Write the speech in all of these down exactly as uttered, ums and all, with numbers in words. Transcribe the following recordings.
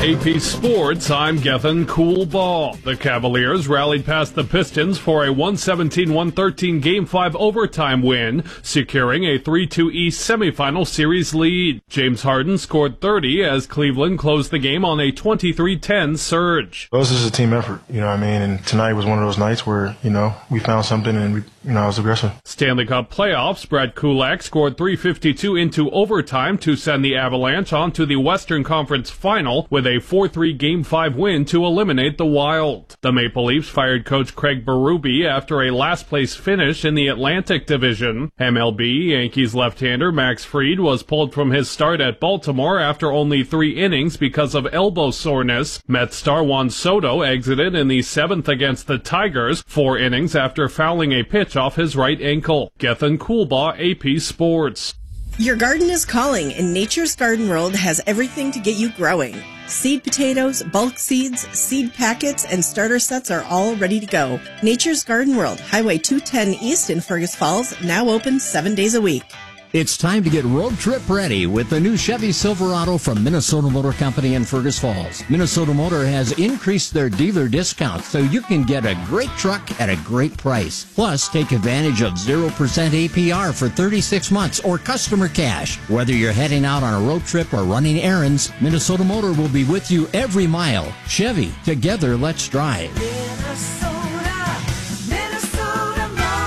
A P Sports, I'm Gethin Coolbaugh. The Cavaliers rallied past the Pistons for a one seventeen one thirteen Game five overtime win, securing a three two East semifinal series lead. James Harden scored thirty as Cleveland closed the game on a twenty-three ten surge. Well, this is a team effort, you know what I mean? And tonight was one of those nights where, you know, we found something and, we, you know, I was aggressive. Stanley Cup playoffs, Brad Kulak scored three fifty-two into overtime to send the Avalanche on to the Western Conference Final with a four three Game five win to eliminate the Wild. The Maple Leafs fired coach Craig Berube after a last-place finish in the Atlantic Division. M L B, Yankees left-hander Max Fried was pulled from his start at Baltimore after only three innings because of elbow soreness. Mets star Juan Soto exited in the seventh against the Tigers, four innings after fouling a pitch off his right ankle. Gethin Coolbaugh, A P Sports. Your garden is calling, and Nature's Garden World has everything to get you growing. Seed potatoes, bulk seeds, seed packets, and starter sets are all ready to go. Nature's Garden World, Highway two ten East in Fergus Falls, now open seven days a week. It's time to get road trip ready with the new Chevy Silverado from Minnesota Motor Company in Fergus Falls. Minnesota Motor has increased their dealer discount so you can get a great truck at a great price. Plus, take advantage of zero percent A P R for thirty-six months or customer cash. Whether you're heading out on a road trip or running errands, Minnesota Motor will be with you every mile. Chevy, together let's drive. Minnesota, Minnesota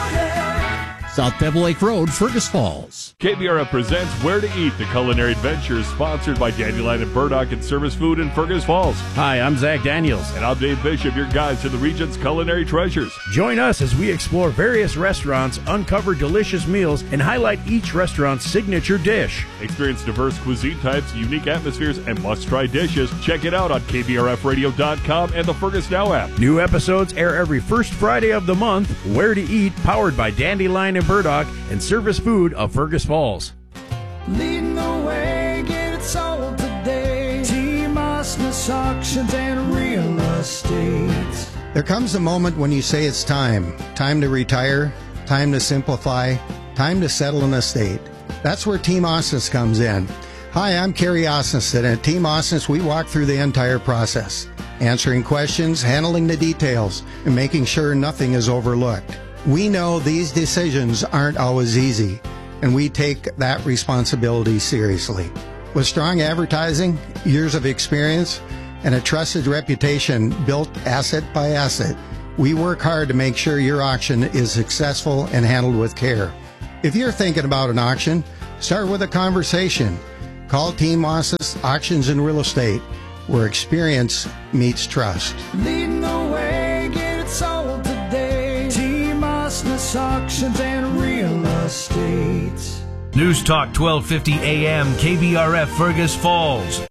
Motor. South Pebble Lake Road, Fergus Falls. K B R F presents Where to Eat, the culinary adventure sponsored by Dandelion and Burdock and Service Food in Fergus Falls. Hi, I'm Zach Daniels. And I'm Dave Bishop, your guide to the region's culinary treasures. Join us as we explore various restaurants, uncover delicious meals, and highlight each restaurant's signature dish. Experience diverse cuisine types, unique atmospheres, and must-try dishes. Check it out on K B R F radio dot com and the Fergus Now app. New episodes air every first Friday of the month. Where to Eat, powered by Dandelion and Burdock and Service Food of Fergus Falls. Leading the way, get it sold today. Team Osnes Auctions and Real Estate. There comes a moment when you say it's time. Time to retire, time to simplify, time to settle an estate. That's where Team Osnes comes in. Hi, I'm Kerry Osnes, and at Team Osnes we walk through the entire process, answering questions, handling the details, and making sure nothing is overlooked. We know these decisions aren't always easy, and we take that responsibility seriously. With strong advertising, years of experience, and a trusted reputation built asset by asset, we work hard to make sure your auction is successful and handled with care. If you're thinking about an auction, start with a conversation. Call Team Osnes Auctions and Real Estate, where experience meets trust. Leading the way, get it sold today. Team Osnes Auctions and Real Estate. News Talk twelve fifty A M K B R F Fergus Falls.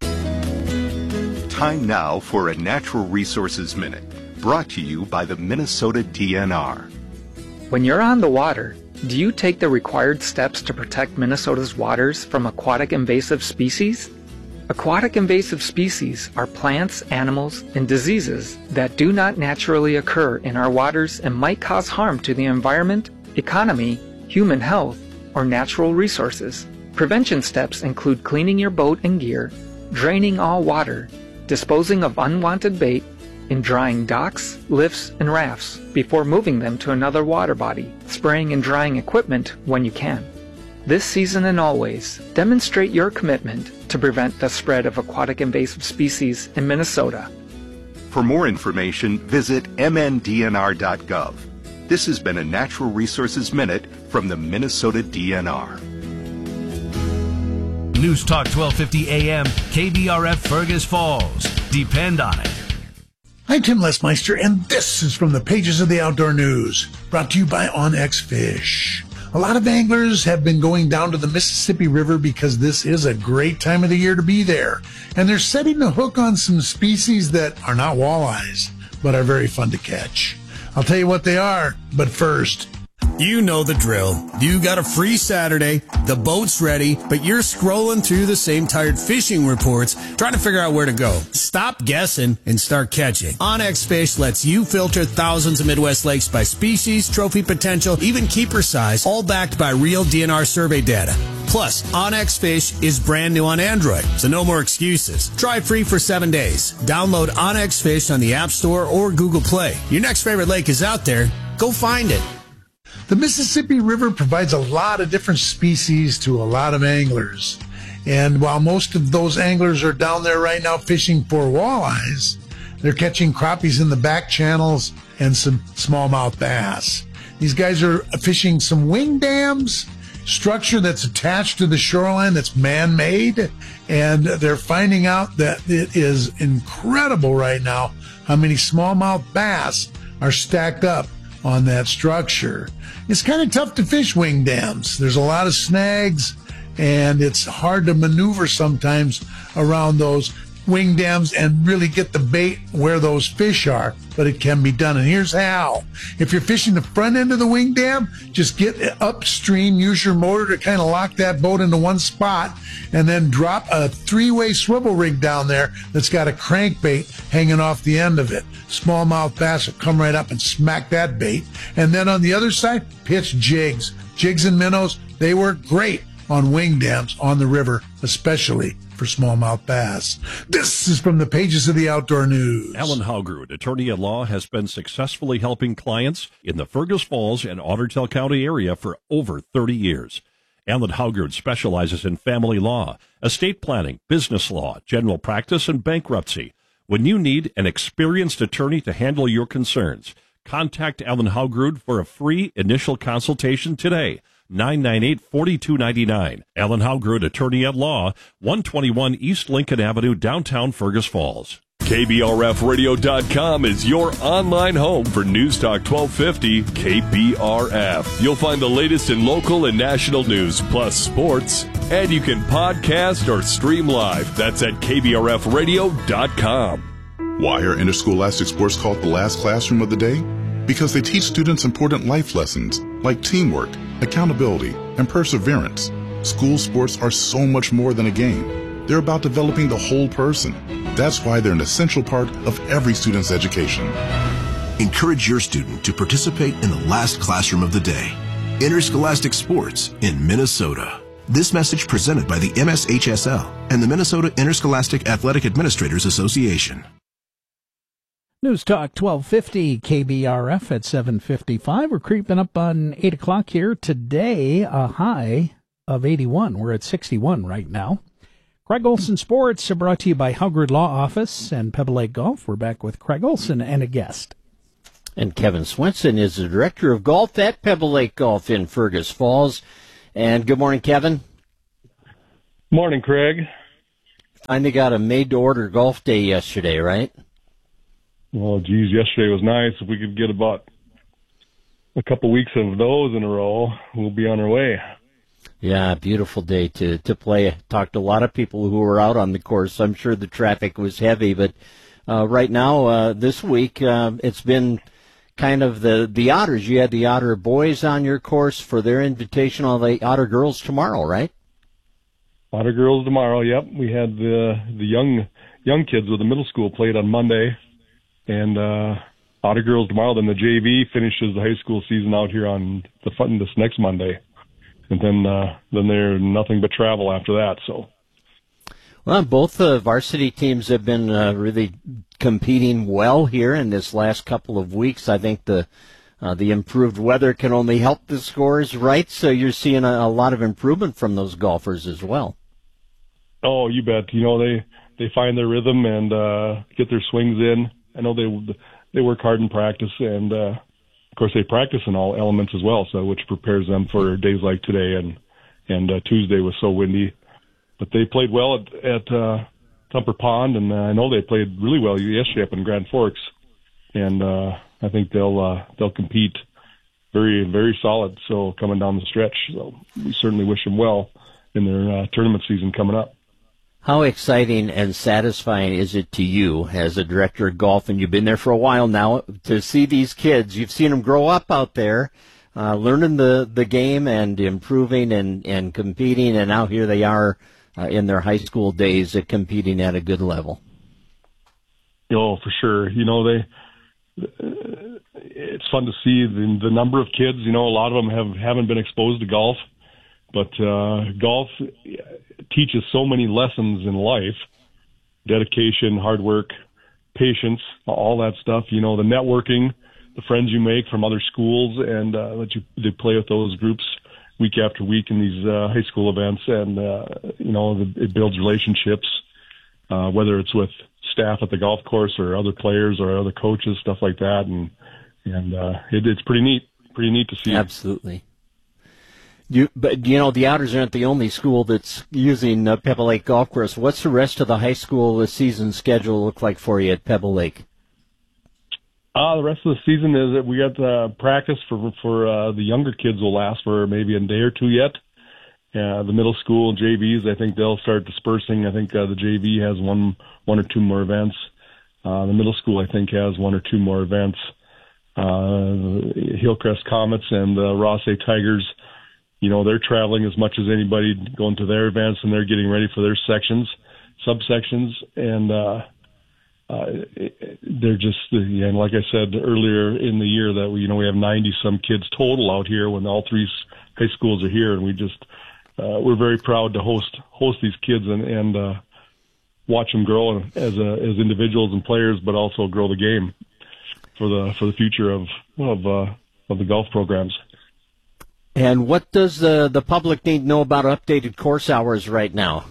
Time now for a Natural Resources Minute, brought to you by the Minnesota D N R. When you're on the water, do you take the required steps to protect Minnesota's waters from aquatic invasive species? Aquatic invasive species are plants, animals, and diseases that do not naturally occur in our waters and might cause harm to the environment, economy, human health, or natural resources. Prevention steps include cleaning your boat and gear, draining all water, disposing of unwanted bait, and drying docks, lifts, and rafts before moving them to another water body, spraying and drying equipment when you can. This season and always, demonstrate your commitment to prevent the spread of aquatic invasive species in Minnesota. For more information, visit m n d n r dot gov. This has been a Natural Resources Minute from the Minnesota D N R. News Talk twelve fifty A M K B R F Fergus Falls. Depend on it. I'm Tim Lesmeister, and this is from the pages of the Outdoor News, brought to you by OnX Fish. A lot of anglers have been going down to the Mississippi River because this is a great time of the year to be there, and they're setting the hook on some species that are not walleyes, but are very fun to catch. I'll tell you what they are, but first, You know the drill. You got a free Saturday, the boat's ready, but you're scrolling through the same tired fishing reports trying to figure out where to go. Stop guessing and start catching. OnX Fish lets you filter thousands of Midwest lakes by species, trophy potential, even keeper size, all backed by real D N R survey data. Plus, OnX Fish is brand new on Android, so no more excuses. Try it free for seven days. Download OnX Fish on the App Store or Google Play. Your next favorite lake is out there. Go find it. The Mississippi River provides a lot of different species to a lot of anglers. And while most of those anglers are down there right now fishing for walleyes, they're catching crappies in the back channels and some smallmouth bass. These guys are fishing some wing dams, structure that's attached to the shoreline that's man-made, and they're finding out that it is incredible right now how many smallmouth bass are stacked up on that structure. It's kind of tough to fish wing dams. There's a lot of snags, and it's hard to maneuver sometimes around those wing dams and really get the bait where those fish are, but it can be done. And here's how. If you're fishing the front end of the wing dam, just get upstream, use your motor to kind of lock that boat into one spot, and then drop a three-way swivel rig down there that's got a crankbait hanging off the end of it. Smallmouth bass will come right up and smack that bait. And then on the other side, pitch jigs. Jigs and minnows, they work great on wing dams on the river, especially for smallmouth bass. This is from the pages of the Outdoor News. Alan Haugrud, attorney at law, has been successfully helping clients in the Fergus Falls and Ottertail County area for over thirty years. Alan Haugrud specializes in family law, estate planning, business law, general practice, and bankruptcy. When you need an experienced attorney to handle your concerns, contact Alan Haugrud for a free initial consultation today. nine nine eight, four two nine nine. Alan Haugrud, attorney at law, one twenty-one East Lincoln Avenue, downtown Fergus Falls. K B R F radio dot com is your online home for News Talk twelve fifty K B R F. You'll find the latest in local and national news, plus sports. And you can podcast or stream live. That's at K B R F radio dot com. Why are interscholastic sports called the last classroom of the day? Because they teach students important life lessons like teamwork, accountability, and perseverance. School sports are so much more than a game. They're about developing the whole person. That's why they're an essential part of every student's education. Encourage your student to participate in the last classroom of the day. Interscholastic sports in Minnesota. This message presented by the M S H S L and the Minnesota Interscholastic Athletic Administrators Association. News Talk twelve fifty K B R F at seven fifty-five. We're creeping up on eight o'clock here. Today, a high of eighty-one. We're at sixty-one right now. Craig Olson Sports are brought to you by Haugrud Law Office and Pebble Lake Golf. We're back with Craig Olson and a guest. And Kevin Swenson is the director of golf at Pebble Lake Golf in Fergus Falls. And good morning, Kevin. Morning, Craig. Finally got a made-to-order golf day yesterday, right? Well, geez, yesterday was nice. If we could get about a couple weeks of those in a row, we'll be on our way. Yeah, beautiful day to, to play. Talked to a lot of people who were out on the course. I'm sure the traffic was heavy, but uh, right now, uh, this week, uh, it's been kind of the, the Otters. You had the Otter boys on your course for their invitational, the Otter girls tomorrow, right? Otter girls tomorrow, yep. We had the the young young kids with the middle school played on Monday. And uh, Otter girls tomorrow. Then the J V finishes the high school season out here on the fun this next Monday, and then uh, then they're nothing but travel after that. So, well, both the varsity teams have been uh, really competing well here in this last couple of weeks. I think the uh, the improved weather can only help the scores, right? So you're seeing a, a lot of improvement from those golfers as well. Oh, you bet. You know they they find their rhythm and uh, get their swings in. I know they they work hard in practice, and uh, of course they practice in all elements as well, so which prepares them for days like today. And and uh, Tuesday was so windy, but they played well at, at uh, Thumper Pond, and uh, I know they played really well yesterday up in Grand Forks, and uh, I think they'll uh, they'll compete very very solid. So coming down the stretch, so we certainly wish them well in their uh, tournament season coming up. How exciting and satisfying is it to you as a director of golf, and you've been there for a while now, to see these kids? You've seen them grow up out there, uh, learning the, the game and improving and, and competing, and now here they are uh, in their high school days uh, competing at a good level. Oh, for sure. You know, they. Uh, it's fun to see the, the number of kids. You know, a lot of them have haven't been exposed to golf, but uh, golf teaches so many lessons in life: dedication, hard work, patience, all that stuff. You know, the networking, the friends you make from other schools, and uh, that you they play with those groups week after week in these uh, high school events, and uh, you know, the, it builds relationships, uh, whether it's with staff at the golf course or other players or other coaches, stuff like that, and and uh, it, it's pretty neat, pretty neat to see. Absolutely. You, but you know, the Otters aren't the only school that's using uh, Pebble Lake Golf Course. What's the rest of the high school season schedule look like for you at Pebble Lake? Uh, the rest of the season is that we got uh, practice for for uh, the younger kids will last for maybe a day or two yet. Uh, the middle school J Vs, I think they'll start dispersing. I think uh, the J V has one one or two more events. Uh, the middle school, I think, has one or two more events. Uh, Hillcrest Comets and uh, Rossay Tigers, you know, they're traveling as much as anybody going to their events, and they're getting ready for their sections, subsections, and uh, uh, they're just, yeah, and like I said earlier in the year that we, you know, we have ninety some kids total out here when all three high schools are here, and we just, uh, we're very proud to host host these kids and and uh, watch them grow as a, as individuals and players, but also grow the game for the for the future of of uh, of the golf programs. And what does the the public need to know about updated course hours right now?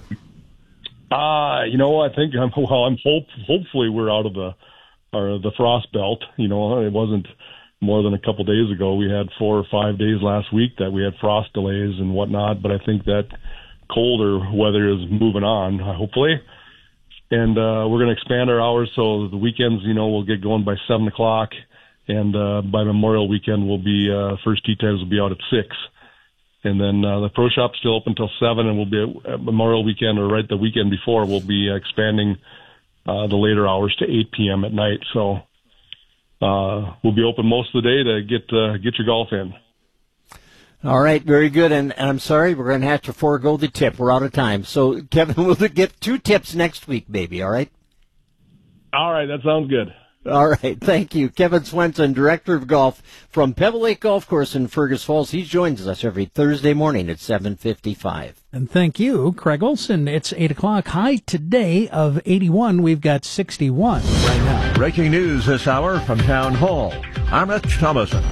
Uh, you know, I think I'm well. I'm hope hopefully we're out of the or the frost belt. You know, it wasn't more than a couple days ago. We had four or five days last week that we had frost delays and whatnot. But I think that colder weather is moving on, hopefully. And uh, we're going to expand our hours so the weekends, you know, we'll get going by seven o'clock. And uh, by Memorial Weekend, we'll be uh, first tee times will be out at six, and then uh, the pro shop's still open until seven, and we'll be at Memorial Weekend or right the weekend before we'll be expanding uh, the later hours to eight p.m. at night. So uh, we'll be open most of the day to get uh, get your golf in. All right, very good. And, and I'm sorry, we're going to have to forego the tip. We're out of time. So Kevin, we'll get two tips next week, maybe. All right. All right, that sounds good. All right, thank you. Kevin Swenson, Director of Golf from Pebble Lake Golf Course in Fergus Falls. He joins us every Thursday morning at seven fifty-five. And thank you, Craig Olson. It's eight o'clock. High today of eighty-one. We've got sixty-one right now. Breaking news this hour from Town Hall. I'm Rich Thomason.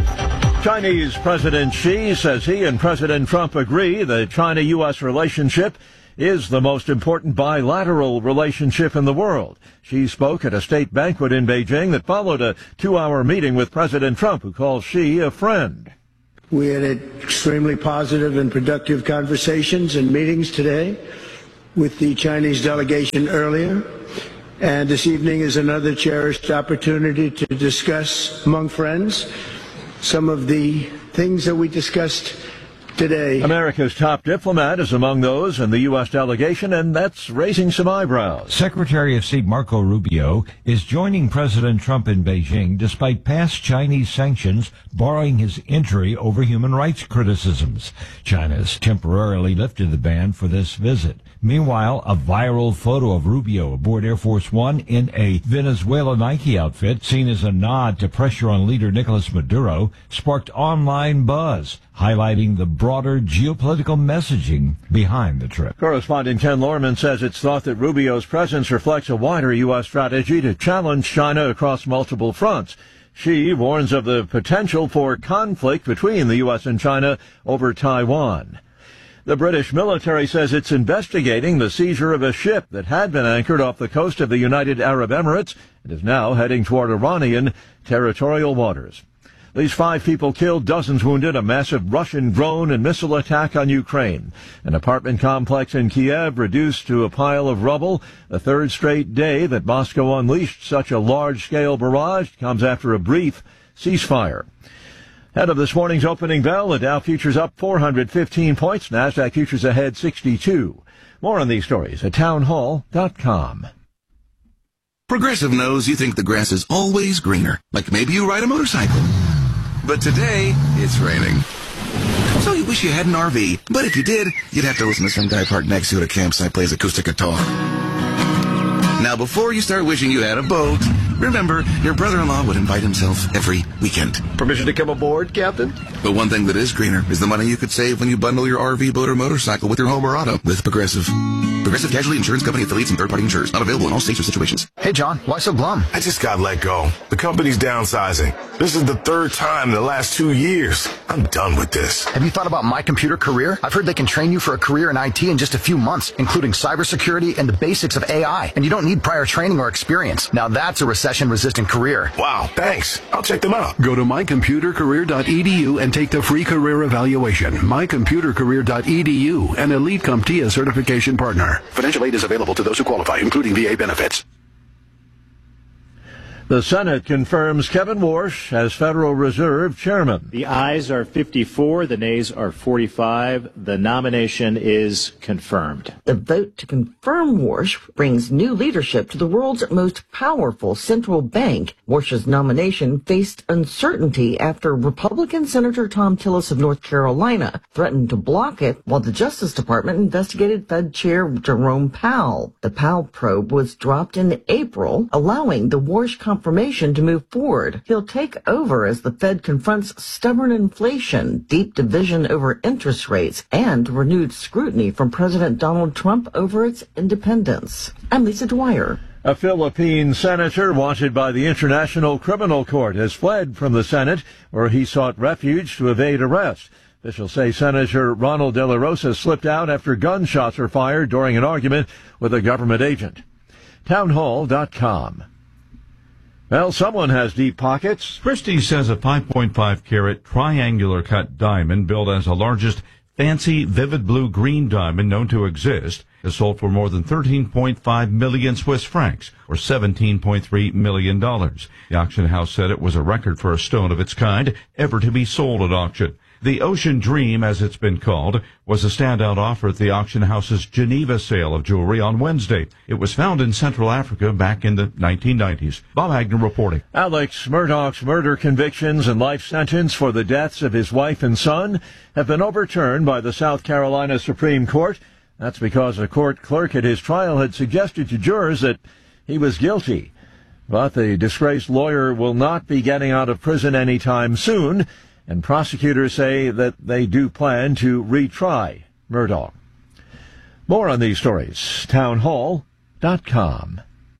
Chinese President Xi says he and President Trump agree the China-U S relationship is the most important bilateral relationship in the world. She spoke at a state banquet in Beijing that followed a two-hour meeting with President Trump, who calls Xi a friend. We had extremely positive and productive conversations and meetings today with the Chinese delegation earlier. And this evening is another cherished opportunity to discuss among friends some of the things that we discussed today. America's top diplomat is among those in the U S delegation, and that's raising some eyebrows. Secretary of State Marco Rubio is joining President Trump in Beijing despite past Chinese sanctions barring his entry over human rights criticisms. China has temporarily lifted the ban for this visit. Meanwhile, a viral photo of Rubio aboard Air Force One in a Venezuela Nike outfit, seen as a nod to pressure on leader Nicolas Maduro, sparked online buzz, highlighting the broader geopolitical messaging behind the trip. Correspondent Ken Lorman says it's thought that Rubio's presence reflects a wider U S strategy to challenge China across multiple fronts. Xi warns of the potential for conflict between the U S and China over Taiwan. The British military says it's investigating the seizure of a ship that had been anchored off the coast of the United Arab Emirates and is now heading toward Iranian territorial waters. At least five people killed, dozens wounded, a massive Russian drone and missile attack on Ukraine. An apartment complex in Kiev reduced to a pile of rubble. The third straight day that Moscow unleashed such a large-scale barrage comes after a brief ceasefire. Ahead of this morning's opening bell, the Dow futures up four hundred fifteen points. NASDAQ futures ahead sixty-two. More on these stories at townhall dot com. Progressive knows you think the grass is always greener, like maybe you ride a motorcycle. but today it's raining. So you wish you had an R V, but if you did, you'd have to listen to some guy parked next to you at a campsite plays acoustic guitar. Now, before you start wishing you had a boat, remember, your brother-in-law would invite himself every weekend. Permission to come aboard, Captain? But one thing that is greener is the money you could save when you bundle your R V, boat, or motorcycle with your home or auto with Progressive. Progressive Casualty Insurance Company affiliates and third-party insurers. Not available in all states or situations. Hey, John, why so glum? I just got let go. The company's downsizing. This is the third time in the last two years. I'm done with this. Have you thought about My Computer Career? I've heard they can train you for a career in I T in just a few months, including cybersecurity and the basics of A I. And you don't need prior training or experience. Now that's a recession-resistant career. Wow, thanks. I'll check them out. Go to my computer career dot e d u and take the free career evaluation. my computer career dot e d u, an Elite CompTIA certification partner. Financial aid is available to those who qualify, including V A benefits. The Senate confirms Kevin Warsh as Federal Reserve Chairman. The ayes are fifty-four, the nays are forty-five. The nomination is confirmed. The vote to confirm Warsh brings new leadership to the world's most powerful central bank. Warsh's nomination faced uncertainty after Republican Senator Thom Tillis of North Carolina threatened to block it while the Justice Department investigated Fed Chair Jerome Powell. The Powell probe was dropped in April, allowing the Warsh confirmation to move forward. He'll take over as the Fed confronts stubborn inflation, deep division over interest rates, and renewed scrutiny from President Donald Trump over its independence. I'm Lisa Dwyer. A Philippine senator wanted by the International Criminal Court has fled from the Senate, where he sought refuge to evade arrest. Officials say Senator Ronald De La Rosa slipped out after gunshots were fired during an argument with a government agent. townhall dot com. Well, someone has deep pockets. Christie says a five point five carat triangular cut diamond billed as the largest fancy vivid blue green diamond known to exist is sold for more than thirteen point five million Swiss francs, or seventeen point three million dollars. The auction house said it was a record for a stone of its kind ever to be sold at auction. The Ocean Dream, as it's been called, was a standout offer at the auction house's Geneva sale of jewelry on Wednesday. It was found in Central Africa back in the nineteen nineties. Bob Agnew reporting. Alex Murdaugh's murder convictions and life sentence for the deaths of his wife and son have been overturned by the South Carolina Supreme Court. That's because a court clerk at his trial had suggested to jurors that he was guilty. But the disgraced lawyer will not be getting out of prison anytime soon, and prosecutors say that they do plan to retry Murdaugh. More on these stories, townhall dot com.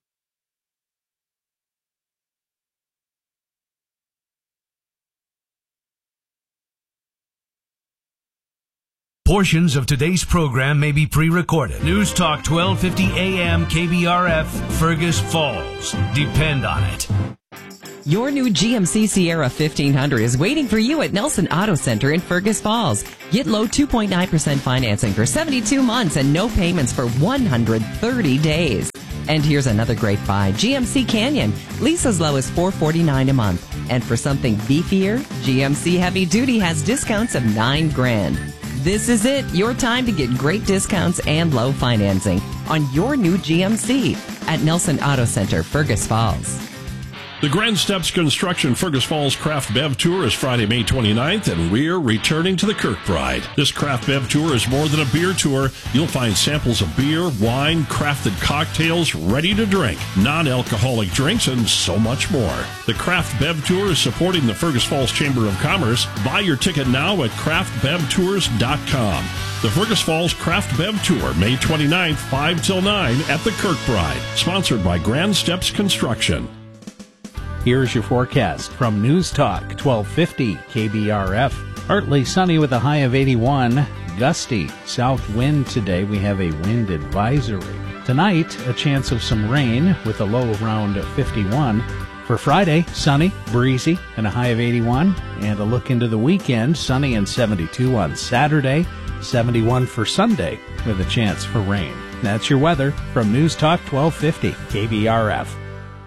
Portions of today's program may be pre-recorded. News Talk twelve fifty A M K B R F, Fergus Falls. Depend on it. Your new G M C Sierra fifteen hundred is waiting for you at Nelson Auto Center in Fergus Falls. Get low two point nine percent financing for seventy-two months and no payments for one hundred thirty days. And here's another great buy. G M C Canyon. Lease as low as four hundred forty-nine dollars a month. And for something beefier, G M C Heavy Duty has discounts of nine grand. This is it. Your time to get great discounts and low financing on your new G M C at Nelson Auto Center, Fergus Falls. The Grand Steps Construction Fergus Falls Craft Bev Tour is Friday, May twenty-ninth, and we're returning to the Kirkbride. This Craft Bev Tour is more than a beer tour. You'll find samples of beer, wine, crafted cocktails, ready to drink, non-alcoholic drinks, and so much more. The Craft Bev Tour is supporting the Fergus Falls Chamber of Commerce. Buy your ticket now at craft bev tours dot com. The Fergus Falls Craft Bev Tour, May twenty-ninth, five till nine at the Kirkbride. Sponsored by Grand Steps Construction. Here's your forecast from News Talk twelve fifty K B R F. Partly sunny with a high of eighty-one. Gusty south wind today. We have a wind advisory. Tonight, a chance of some rain with a low around fifty-one. For Friday, sunny, breezy, and a high of eighty-one. And a look into the weekend, sunny and seventy-two on Saturday, seventy-one for Sunday with a chance for rain. That's your weather from News Talk twelve fifty K B R F.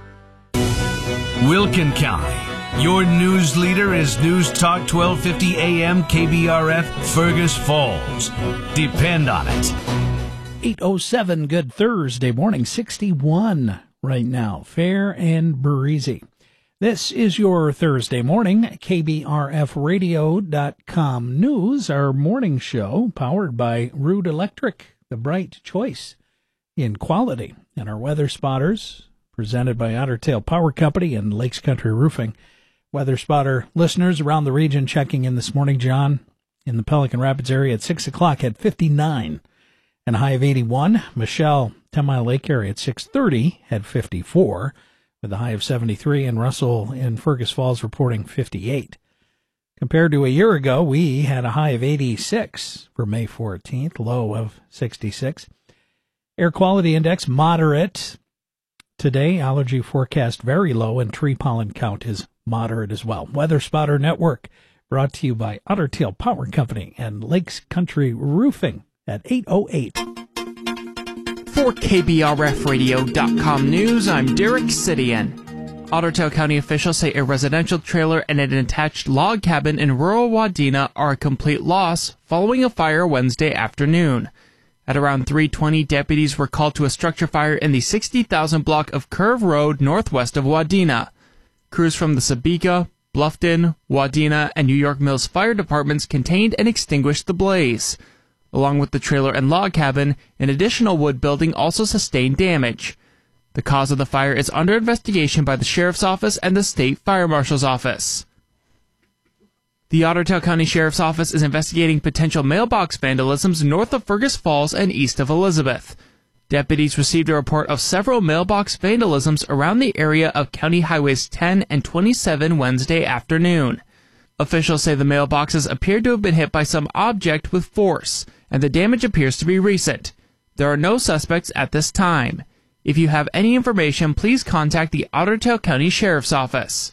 Wilkin County. Your news leader is News Talk twelve fifty A M K B R F, Fergus Falls. Depend on it. eight oh seven, good Thursday morning, sixty-one right now. Fair and breezy. This is your Thursday morning K B R F radio dot com news, our morning show powered by Root Electric, the bright choice in quality. And our weather spotters presented by Otter Tail Power Company and Lakes Country Roofing. Weather spotter listeners around the region checking in this morning. John in the Pelican Rapids area at six o'clock had fifty-nine and a high of eighty-one. Michelle, Ten Mile Lake area at six thirty had fifty-four. With a high of seventy-three, and Russell in Fergus Falls reporting fifty-eight. Compared to a year ago, we had a high of eighty-six for May fourteenth, low of sixty-six. Air quality index moderate. Today, allergy forecast very low, and tree pollen count is moderate as well. Weather Spotter Network brought to you by Otter Tail Power Company and Lakes Country Roofing at eight oh eight. For K B R F radio dot com news, I'm Derek Sidian. Otter Tail County officials say a residential trailer and an attached log cabin in rural Wadena are a complete loss following a fire Wednesday afternoon. At around three twenty, deputies were called to a structure fire in the sixty thousand block of Curve Road northwest of Wadena. Crews from the Sabika, Bluffton, Wadena, and New York Mills fire departments contained and extinguished the blaze. Along with the trailer and log cabin, an additional wood building also sustained damage. The cause of the fire is under investigation by the Sheriff's Office and the State Fire Marshal's Office. The Otter Tail County Sheriff's Office is investigating potential mailbox vandalisms north of Fergus Falls and east of Elizabeth. Deputies received a report of several mailbox vandalisms around the area of County Highways ten and twenty-seven Wednesday afternoon. Officials say the mailboxes appear to have been hit by some object with force, and the damage appears to be recent. There are no suspects at this time. If you have any information, please contact the Otter Tail County Sheriff's Office.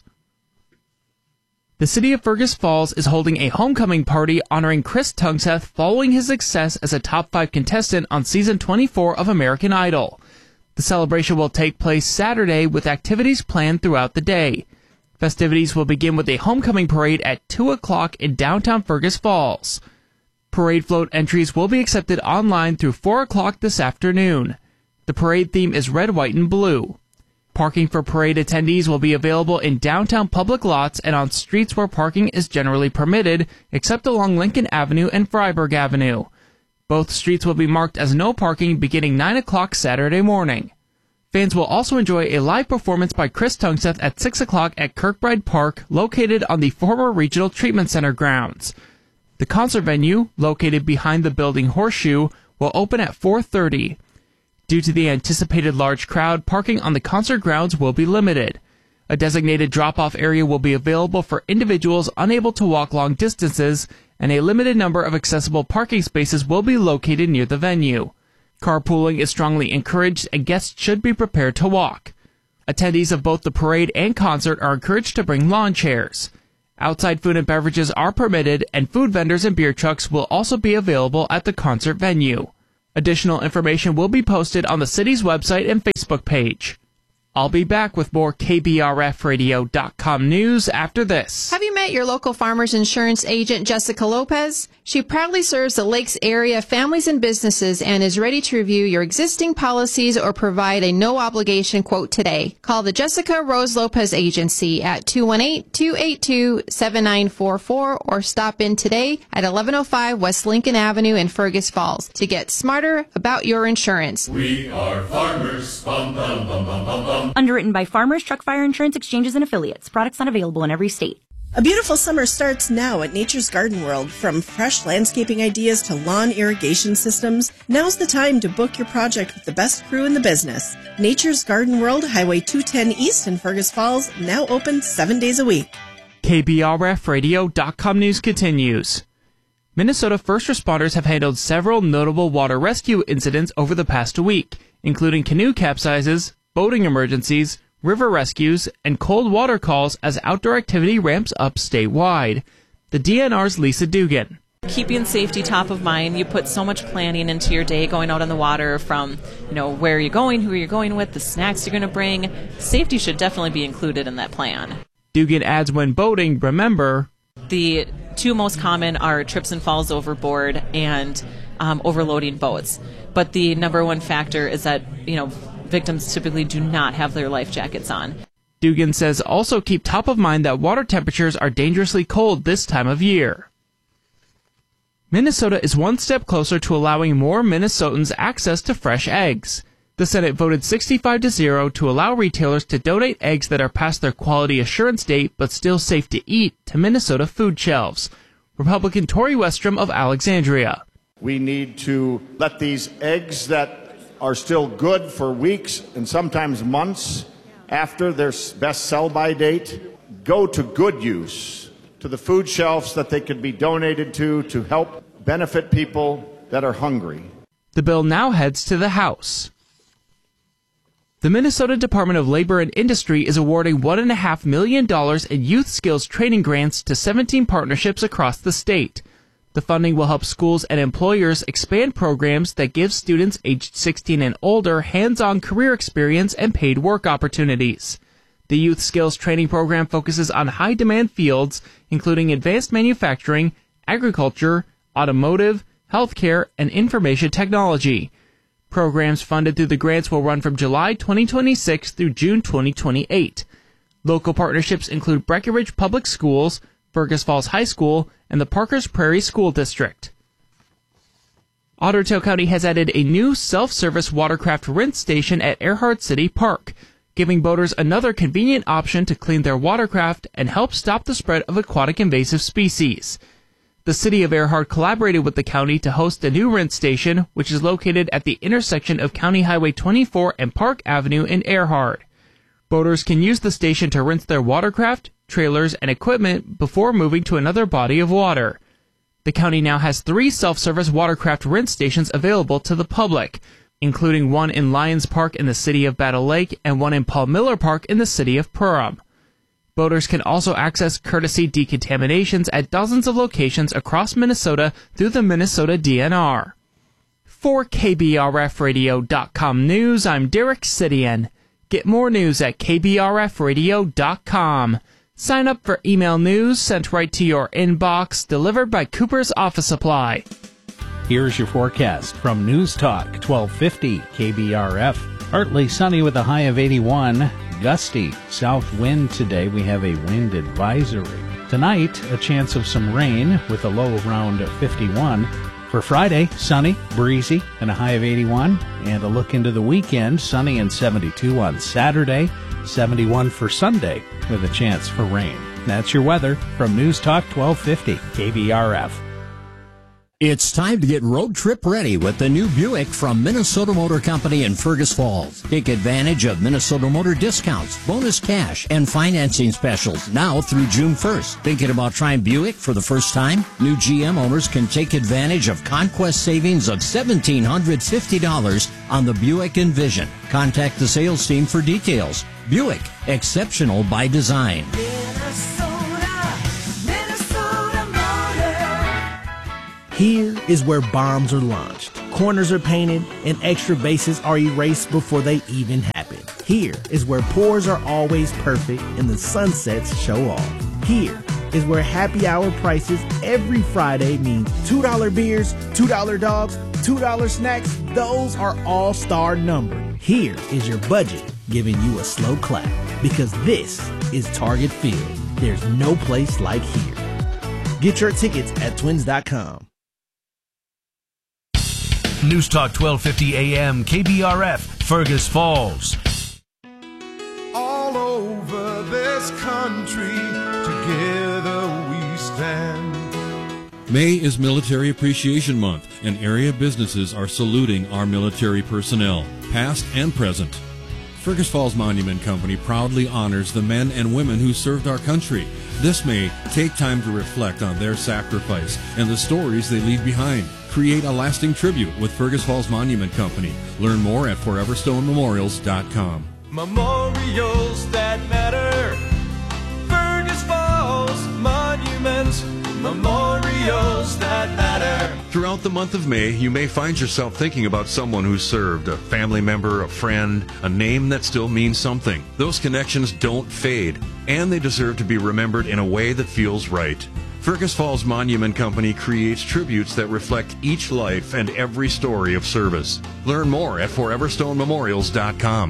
The city of Fergus Falls is holding a homecoming party honoring Chris Tungseth following his success as a top five contestant on season twenty-four of American Idol. The celebration will take place Saturday with activities planned throughout the day. Festivities will begin with a homecoming parade at two o'clock in downtown Fergus Falls. Parade float entries will be accepted online through four o'clock this afternoon. The parade theme is red, white, and blue. Parking for parade attendees will be available in downtown public lots and on streets where parking is generally permitted, except along Lincoln Avenue and Freiburg Avenue. Both streets will be marked as no parking beginning nine o'clock Saturday morning. Fans will also enjoy a live performance by Chris Tungseth at six o'clock at Kirkbride Park, located on the former Regional Treatment Center grounds. The concert venue, located behind the building Horseshoe, will open at four thirty. Due to the anticipated large crowd, parking on the concert grounds will be limited. A designated drop-off area will be available for individuals unable to walk long distances, and a limited number of accessible parking spaces will be located near the venue. Carpooling is strongly encouraged, and guests should be prepared to walk. Attendees of both the parade and concert are encouraged to bring lawn chairs. Outside food and beverages are permitted, and food vendors and beer trucks will also be available at the concert venue. Additional information will be posted on the city's website and Facebook page. I'll be back with more K B R F radio dot com news after this. Have you met your local Farmers Insurance agent, Jessica Lopez? She proudly serves the Lakes area families and businesses and is ready to review your existing policies or provide a no-obligation quote today. Call the Jessica Rose Lopez Agency at two one eight, two eight two, seven nine four four or stop in today at eleven oh five West Lincoln Avenue in Fergus Falls to get smarter about your insurance. We are farmers. Bum, bum, bum, bum, bum, bum. Underwritten by Farmers Truck Fire Insurance Exchanges and Affiliates. Products not available in every state. A beautiful summer starts now at Nature's Garden World. From fresh landscaping ideas to lawn irrigation systems, now's the time to book your project with the best crew in the business. Nature's Garden World, Highway two ten East in Fergus Falls, now open seven days a week. K B R F radio dot com news continues. Minnesota first responders have handled several notable water rescue incidents over the past week, including canoe capsizes, boating emergencies, river rescues, and cold water calls as outdoor activity ramps up statewide. The D N R's Lisa Dugan. Keeping safety top of mind, you put so much planning into your day going out on the water, from, you know, where you're going, who you're going with, the snacks you're going to bring. Safety should definitely be included in that plan. Dugan adds when boating, remember, the two most common are trips and falls overboard and um, overloading boats. But the number one factor is that, you know, victims typically do not have their life jackets on. Dugan says also keep top of mind that water temperatures are dangerously cold this time of year. Minnesota is one step closer to allowing more Minnesotans access to fresh eggs. The Senate voted sixty-five to zero to allow retailers to donate eggs that are past their quality assurance date but still safe to eat to Minnesota food shelves. Republican Tori Westrom of Alexandria. We need to let these eggs that are still good for weeks and sometimes months after their best sell-by date go to good use, to the food shelves that they could be donated to to help benefit people that are hungry. The bill now heads to the House. The Minnesota Department of Labor and Industry is awarding one point five million dollars in youth skills training grants to seventeen partnerships across the state. The funding will help schools and employers expand programs that give students aged sixteen and older hands-on career experience and paid work opportunities. The Youth Skills Training Program focuses on high-demand fields, including advanced manufacturing, agriculture, automotive, healthcare, and information technology. Programs funded through the grants will run from July twenty twenty-six through June twenty twenty-eight. Local partnerships include Breckenridge Public Schools, Fergus Falls High School, and the Parkers Prairie School District. Otter Tail County has added a new self-service watercraft rinse station at Earhart City Park, giving boaters another convenient option to clean their watercraft and help stop the spread of aquatic invasive species. The city of Earhart collaborated with the county to host a new rinse station, which is located at the intersection of County Highway twenty-four and Park Avenue in Earhart. Boaters can use the station to rinse their watercraft, trailers, and equipment before moving to another body of water. The county now has three self-service watercraft rinse stations available to the public, including one in Lions Park in the city of Battle Lake and one in Paul Miller Park in the city of Perham. Boaters can also access courtesy decontaminations at dozens of locations across Minnesota through the Minnesota D N R. For K B R F radio dot com News, I'm Derek Sidian. Get more news at K B R F radio dot com. Sign up for email news sent right to your inbox, delivered by Cooper's Office Supply. Here's your forecast from News Talk twelve fifty K B R F. Partly sunny with a high of eighty-one. Gusty south wind today. We have a wind advisory. Tonight, a chance of some rain with a low around fifty-one. For Friday, sunny, breezy, and a high of eighty-one. And a look into the weekend, sunny and seventy-two on Saturday, seventy-one for Sunday, with a chance for rain. That's your weather from News Talk twelve fifty K B R F. It's time to get road trip ready with the new Buick from Minnesota Motor Company in Fergus Falls. Take advantage of Minnesota Motor discounts, bonus cash, and financing specials now through June first. Thinking about trying Buick for the first time? New G M owners can take advantage of conquest savings of one thousand seven hundred fifty dollars on the Buick Envision. Contact the sales team for details. Buick, exceptional by design. Here is where bombs are launched, corners are painted, and extra bases are erased before they even happen. Here is where pours are always perfect and the sunsets show off. Here is where happy hour prices every Friday means two dollar beers, two dollar dogs, two dollar snacks. Those are all-star numbered. Here is your budget giving you a slow clap, because this is Target Field. There's no place like here. Get your tickets at twins dot com. News Talk twelve fifty A M K B R F, Fergus Falls. All over this country, together we stand. May is Military Appreciation Month, and area businesses are saluting our military personnel, past and present. Fergus Falls Monument Company proudly honors the men and women who served our country. This May, take time to reflect on their sacrifice and the stories they leave behind. Create a lasting tribute with Fergus Falls Monument Company. Learn more at forever stone memorials dot com. Memorials that matter. Fergus Falls Monuments. Memorials that matter. Throughout the month of May, you may find yourself thinking about someone who served, a family member, a friend, a name that still means something. Those connections don't fade, and they deserve to be remembered in a way that feels right. Fergus Falls Monument Company creates tributes that reflect each life and every story of service. Learn more at forever stone memorials dot com.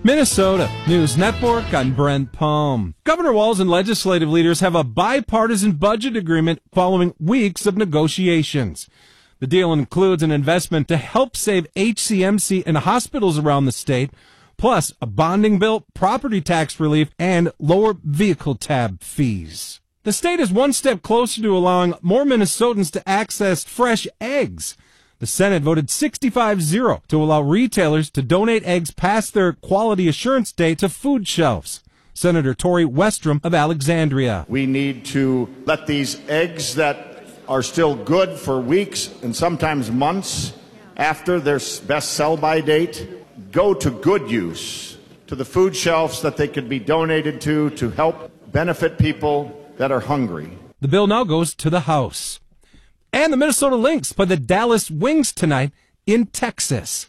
Minnesota News Network, I'm Brent Palm. Governor Walz and legislative leaders have a bipartisan budget agreement following weeks of negotiations. The deal includes an investment to help save H C M C and hospitals around the state, plus a bonding bill, property tax relief, and lower vehicle tab fees. The state is one step closer to allowing more Minnesotans to access fresh eggs. The Senate voted sixty-five zero to allow retailers to donate eggs past their quality assurance date to food shelves. Senator Tori Westrom of Alexandria. We need to let these eggs that are still good for weeks and sometimes months after their best sell-by date go to good use, to the food shelves that they could be donated to to help benefit people that are hungry. The bill now goes to the House. And the Minnesota Lynx play the Dallas Wings tonight in Texas.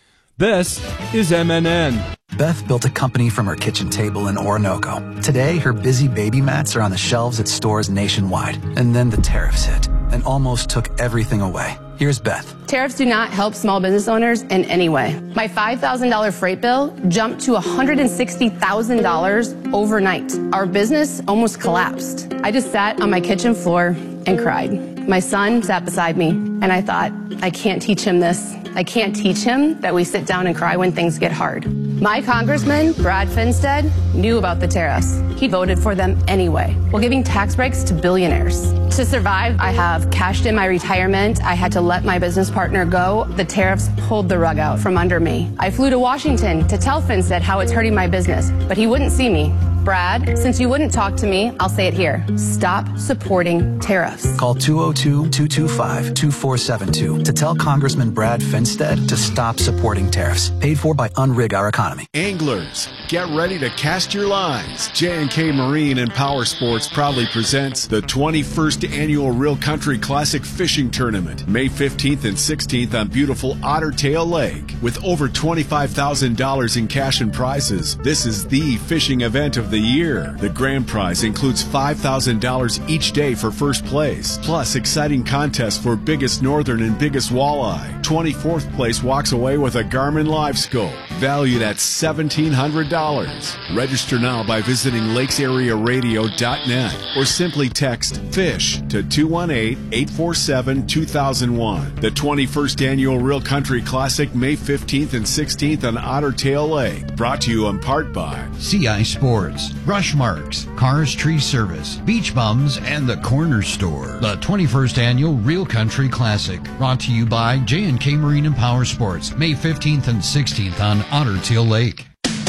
This is M N N. Beth built a company from her kitchen table in Orinoco. Today, her busy baby mats are on the shelves at stores nationwide. And then the tariffs hit and almost took everything away. Here's Beth. Tariffs do not help small business owners in any way. My five thousand dollars freight bill jumped to one hundred sixty thousand dollars overnight. Our business almost collapsed. I just sat on my kitchen floor and cried. My son sat beside me, and I thought, I can't teach him this. I can't teach him that we sit down and cry when things get hard. My congressman, Brad Finstead, knew about the tariffs. He voted for them anyway, while giving tax breaks to billionaires. To survive, I have cashed in my retirement. I had to let my business partner go. The tariffs pulled the rug out from under me. I flew to Washington to tell Finstead how it's hurting my business, but he wouldn't see me. Brad, since you wouldn't talk to me, I'll say it here. Stop supporting tariffs. Call two oh two, two two five, two four seven two to tell Congressman Brad Finstead to stop supporting tariffs. Paid for by Unrig Our Economy. Anglers, get ready to cast your lines. J and K Marine and Power Sports proudly presents the twenty-first Annual Real Country Classic Fishing Tournament, May fifteenth and sixteenth on beautiful Otter Tail Lake. With over twenty-five thousand dollars in cash and prizes, this is the fishing event of the year. The grand prize includes five thousand dollars each day for first place, plus exciting contests for biggest northern and biggest walleye. twenty-fourth place walks away with a Garmin Live Scope, valued at seventeen hundred dollars. Register now by visiting lakes area radio dot net or simply text FISH to two one eight, eight four seven, two thousand one. The twenty-first Annual Real Country Classic, May fifteenth and sixteenth on Otter Tail Lake. Brought to you in part by C I Sports, Brush Marks, Cars Tree Service, Beach Bums, and the Corner Store. The twenty-first Annual Real Country Classic, brought to you by J and K Marine and Power Sports, May fifteenth and sixteenth on Otter Tail Lake.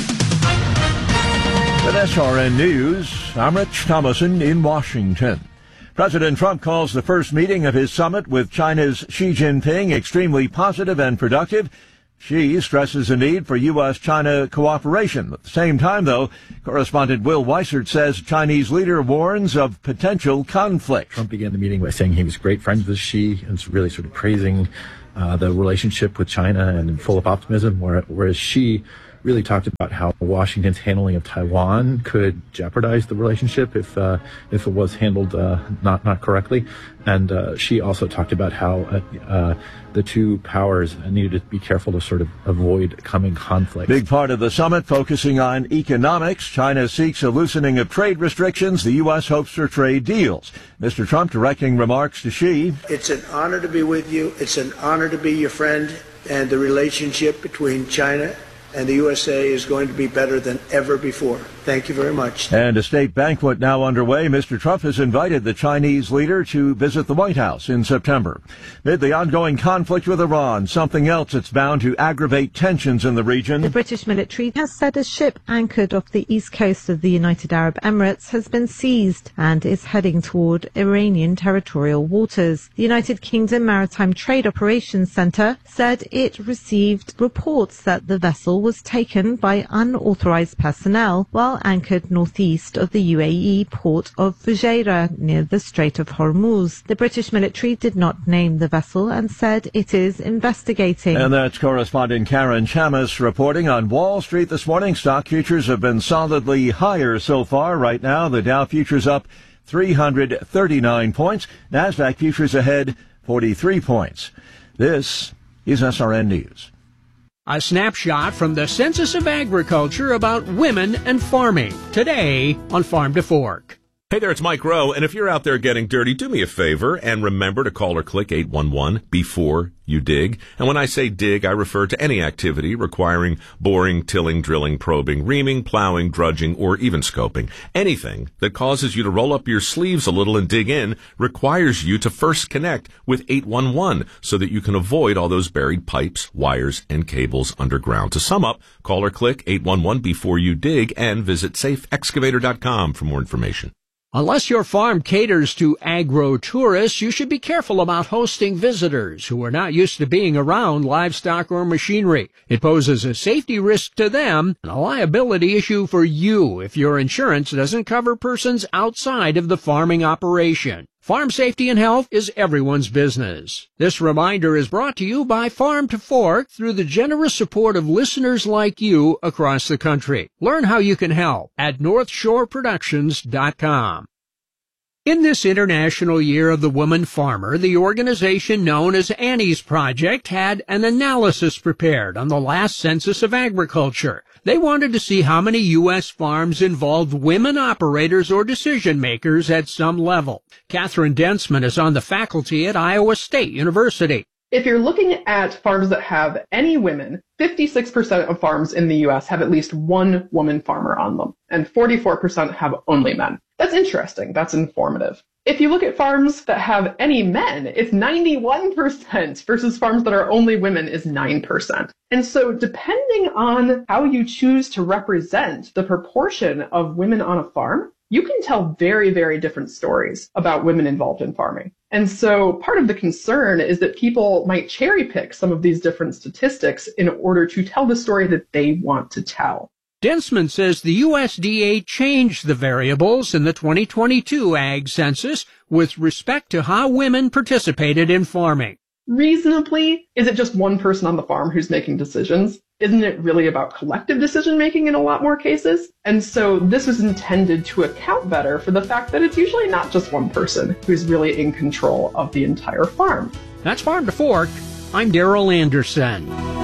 With S R N News, I'm Rich Thomason in Washington. President Trump calls the first meeting of his summit with China's Xi Jinping extremely positive and productive. Xi stresses the need for U S China cooperation. At the same time, though, correspondent Will Weissert says Chinese leader warns of potential conflict. Trump began the meeting by saying he was great friends with Xi and really sort of praising uh, the relationship with China and full of optimism, whereas Xi really talked about how Washington's handling of Taiwan could jeopardize the relationship if uh, if it was handled uh, not not correctly. And uh, she also talked about how uh, uh, the two powers needed to be careful to sort of avoid coming conflict. Big part of the summit focusing on economics. China seeks a loosening of trade restrictions. The U S hopes for trade deals. Mister Trump directing remarks to Xi. It's an honor to be with you. It's an honor to be your friend. And the relationship between China and the U S A is going to be better than ever before. Thank you very much. And a state banquet now underway. Mister Trump has invited the Chinese leader to visit the White House in September. Amid the ongoing conflict with Iran, something else that's bound to aggravate tensions in the region. The British military has said a ship anchored off the east coast of the United Arab Emirates has been seized and is heading toward Iranian territorial waters. The United Kingdom Maritime Trade Operations Centre said it received reports that the vessel was taken by unauthorized personnel while anchored northeast of the U A E port of Fujairah near the Strait of Hormuz. The British military did not name the vessel and said it is investigating. And that's correspondent Karen Chamis reporting on Wall Street this morning. Stock futures have been solidly higher so far. Right now, the Dow futures up three hundred thirty-nine points. NASDAQ futures ahead forty-three points. This is S R N News. A snapshot from the Census of Agriculture about women and farming, today on Farm to Fork. Hey there, it's Mike Rowe, and if you're out there getting dirty, do me a favor and remember to call or click eight one one before you dig. And when I say dig, I refer to any activity requiring boring, tilling, drilling, probing, reaming, plowing, drudging, or even scoping. Anything that causes you to roll up your sleeves a little and dig in requires you to first connect with eight one one so that you can avoid all those buried pipes, wires, and cables underground. To sum up, call or click eight one one before you dig and visit safe excavator dot com for more information. Unless your farm caters to agro-tourists, you should be careful about hosting visitors who are not used to being around livestock or machinery. It poses a safety risk to them and a liability issue for you if your insurance doesn't cover persons outside of the farming operation. Farm safety and health is everyone's business. This reminder is brought to you by Farm to Fork through the generous support of listeners like you across the country. Learn how you can help at north shore productions dot com. In this International Year of the Woman Farmer, the organization known as Annie's Project had an analysis prepared on the last Census of Agriculture. They wanted to see how many U S farms involved women operators or decision-makers at some level. Catherine Densman is on the faculty at Iowa State University. If you're looking at farms that have any women, fifty-six percent of farms in the U S have at least one woman farmer on them, and forty-four percent have only men. That's interesting. That's informative. If you look at farms that have any men, it's ninety-one percent versus farms that are only women is nine percent. And so depending on how you choose to represent the proportion of women on a farm, you can tell very, very different stories about women involved in farming. And so part of the concern is that people might cherry pick some of these different statistics in order to tell the story that they want to tell. Densman says the U S D A changed the variables in the twenty twenty-two Ag Census with respect to how women participated in farming. Reasonably, is it just one person on the farm who's making decisions? Isn't it really about collective decision-making in a lot more cases? And so this was intended to account better for the fact that it's usually not just one person who's really in control of the entire farm. That's Farm to Fork. I'm Darrell Anderson.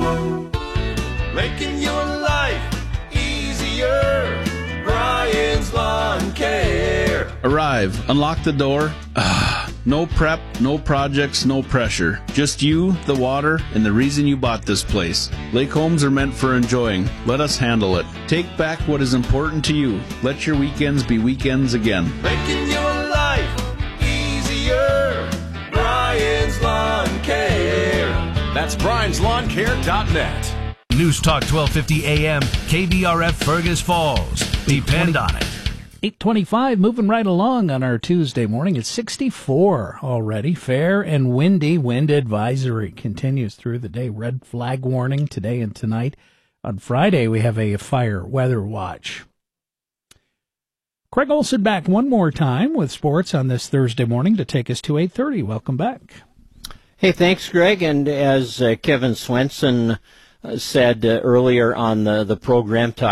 Making your life easier. Brian's Lawn Care. Arrive, unlock the door. Ah, no prep, no projects, no pressure. Just you, the water, and the reason you bought this place. Lake homes are meant for enjoying. Let us handle it. Take back what is important to you. Let your weekends be weekends again. Making your life easier. Brian's Lawn Care. That's Brian's Lawn Care dot net. News Talk twelve fifty A M, K B R F Fergus Falls. Depend on it. eight twenty-five, moving right along on our Tuesday morning. It's sixty-four already. Fair and windy. Wind advisory continues through the day. Red flag warning today and tonight. On Friday, we have a fire weather watch. Craig Olson back one more time with sports on this Thursday morning to take us to eight thirty. Welcome back. Hey, thanks, Greg. And as uh, Kevin Swenson uh, said uh, earlier on the, the program, talk